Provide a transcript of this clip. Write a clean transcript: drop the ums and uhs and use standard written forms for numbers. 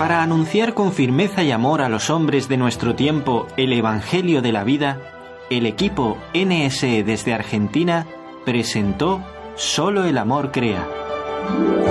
Para anunciar con firmeza y amor a los hombres de nuestro tiempo el Evangelio de la vida, el equipo NSE desde Argentina presentó Solo el amor crea.